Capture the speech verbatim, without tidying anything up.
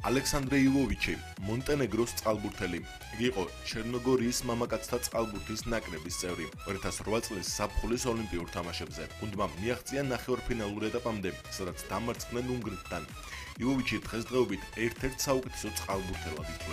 ალექსანდრე ივოვიჩი, მონტენეგროს წყალბურთელი. იგი იყო ჩერნოგორიის მამაკაცთა წყალბურთის ნაკრების წევრი. ორი ათას რვა წლის ზაფხულის ოლიმპიურ თამაშებზე. გუნდმა მიაღწია ნახევარფინალურ ეტაპამდე, სადაც დამარცხდნენ უნგრეთთან. ივოვიჩი დღესდღეობით ერთ-ერთ საუკეთესო წყალბურთელად ითვლება.